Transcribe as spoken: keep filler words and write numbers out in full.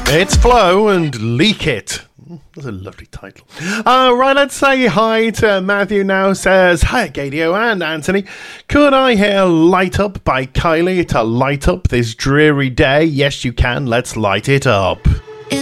It's Flow and Leak It. That's a lovely title. Uh, right, let's say hi to Matthew now. Says, hi, Gadio and Anthony. Could I hear Light Up by Kylie to light up this dreary day? Yes, you can. Let's light it up.